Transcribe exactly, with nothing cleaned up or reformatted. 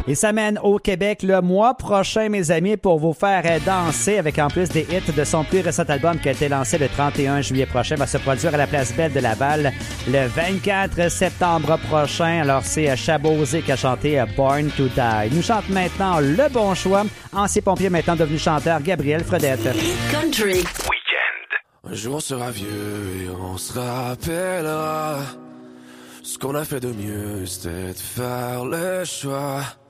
Il s'amène au Québec le mois prochain, mes amis, pour vous faire danser avec en plus des hits de son plus récent album qui a été lancé le trente et un juillet prochain. Va se produire à la Place Belle de Laval le vingt-quatre septembre prochain. Alors, c'est Chabosé qui a chanté Born to Die. Il nous chante maintenant le bon choix. Ancien pompier maintenant devenu chanteur, Gabriel Fredette. Country Weekend. Un jour on sera vieux et on se rappellera. Ce qu'on a fait de mieux, c'était de faire le choix